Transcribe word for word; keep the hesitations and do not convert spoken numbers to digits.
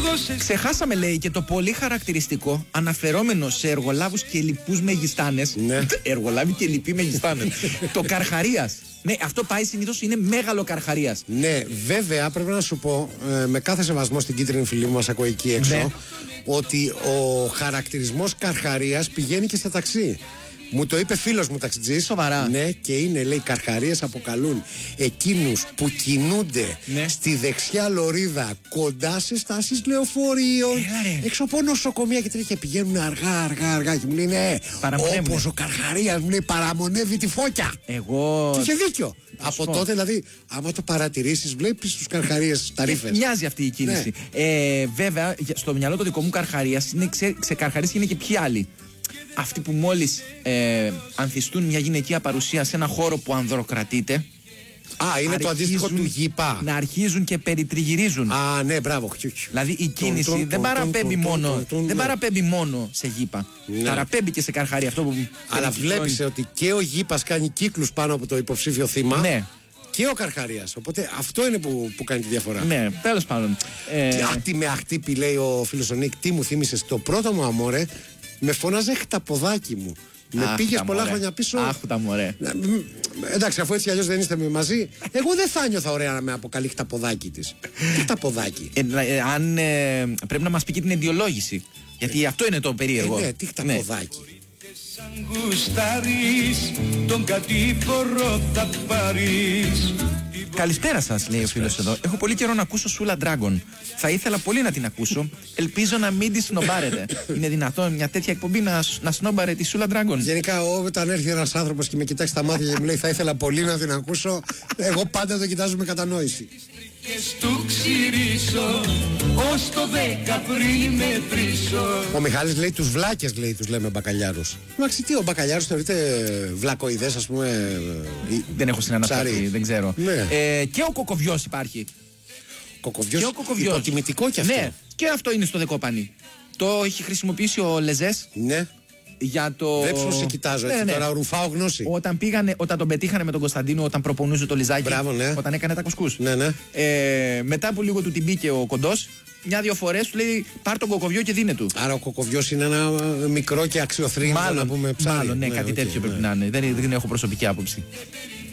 Ξεχάσαμε, λέει, και το πολύ χαρακτηριστικό αναφερόμενο σε εργολάβους και λοιπούς μεγιστάνες. Ναι. Εργολάβοι και λοιποί μεγιστάνες. Το Καρχαρίας. Ναι, αυτό πάει συνήθως, είναι μέγαλο Καρχαρίας. Ναι, βέβαια πρέπει να σου πω, ε, με κάθε σεβασμό στην κίτρινη φίλη μου μας ακούει εκεί έξω, Ναι. ότι ο χαρακτηρισμός Καρχαρίας πηγαίνει και στα ταξί. Μου το είπε φίλος μου ταξιτζής. Σοβαρά. Ναι, και είναι, λέει, Καρχαρίες αποκαλούν εκείνους που κινούνται Ναι. στη δεξιά λωρίδα κοντά σε στάσεις λεωφορείων, Έλα, ρε. έξω από νοσοκομεία και τέτοια, πηγαίνουν αργά, αργά, αργά. Και μου λέει, ναι, Παραμονεύουνε. όπως ο Καρχαρίας, μου λέει, παραμονεύει τη φώκια. Εγώ. Και είχε δίκιο. Από πω. τότε, δηλαδή, άμα το παρατηρήσεις, βλέπεις τους Καρχαρίες τα ρήφες. Μοιάζει αυτή η κίνηση. Ε, βέβαια, για- στο μυαλό το δικό μου Καρχαρίας είναι ξε, ξεκαρχαρίες και είναι και ποιοι άλλοι. Αυτοί που μόλις ε, ανθιστούν μια γυναικεία παρουσία σε ένα χώρο που ανδροκρατείται. Α, είναι το αντίστοιχο του γήπα. Να αρχίζουν και περιτριγυρίζουν. Α, ναι, μπράβο. Δηλαδή η κίνηση τουν, δεν τουν, παραπέμπει τουν, μόνο, τουν, τουν, δεν ναι. παραπέμπει μόνο σε γήπα. Ναι. Παραπέμπει και σε Καρχαρία. Αυτό που Αλλά που- βλέπεις ότι και ο γήπας κάνει κύκλους πάνω από το υποψήφιο θύμα. Ναι. Και ο Καρχαρίας. Οπότε αυτό είναι που, που κάνει τη διαφορά. Ναι, τέλος πάντων. Ε, Και αχ, τι με αχτύπη, λέει ο φίλος ο Νίκ, τι μου θύμισες. Το πρώτο μου αμόρε με φώναζε χταποδάκι μου. Με αχ, πήγες τα πολλά μωρέ. χρόνια πίσω. Αχ, τα μωρέ. Να, μ, εντάξει, αφού έτσι αλλιώς δεν είστε μαζί, εγώ δεν θα νιώθα ωραία να με αποκαλεί χταποδάκι της. Τι χταποδάκι. Ε, ε, αν ε, πρέπει να μας πει και την αιτιολόγηση. Γιατί αυτό είναι το περίεργο. Ε, ναι, τι χταποδάκι. Σαν γουστάρεις, τον κατήφορο θα πάρεις. Καλησπέρα σας, λέει ο φίλος εδώ. Έχω πολύ καιρό να ακούσω Σούλα Dragon. Θα ήθελα πολύ να την ακούσω. Ελπίζω να μην τη σνομπάρετε. Είναι δυνατόν μια τέτοια εκπομπή να, να σνομπάρε τη Σούλα Dragon? Γενικά, όταν έρθει ένας άνθρωπος και με κοιτάξει τα μάτια και μου λέει θα ήθελα πολύ να την ακούσω, εγώ πάντα το κοιτάζω με κατανόηση. Και στου ξυρίσω, ως το δέκα πριν μετρήσω. Ο Μιχάλης λέει τους βλάκες, λέει, τους λέμε μπακαλιάρους. Εντάξει, τι, ο μπακαλιάρος θεωρείται βλακοειδές, ας πούμε. ε, Δεν έχω συνανασταθεί, ψάρι. δεν ξέρω. Ναι. Ε, και ο κοκοβιός υπάρχει. Κοκοβιός, Και ο κοκοβιός. υποτιμητικό κι αυτό. Ναι, και αυτό είναι στο δεκόπανι. Το έχει χρησιμοποιήσει ο Λεζές Ναι. για το. Δεν σου σε κοιτάζω έτσι, Ναι, ναι. τώρα ρουφάω γνώση. Όταν, πήγανε, όταν τον πετύχανε με τον Κωνσταντίνο, όταν προπονούσε το Λιζάκι. Μπράβο, ναι. Όταν έκανε τα κουσκούς. Ναι, ναι. Ε, μετά που λίγο του την μπήκε ο κοντός, μια-δύο φορές του λέει πάρ τον κοκοβιό και δίνε του. Άρα ο κοκοβιός είναι ένα ε, μικρό και αξιοθρύνητο, να πούμε, ψάρι. μάλλον ναι, κάτι οκ, τέτοιο ναι. πρέπει να είναι. Δεν, δεν έχω προσωπική άποψη.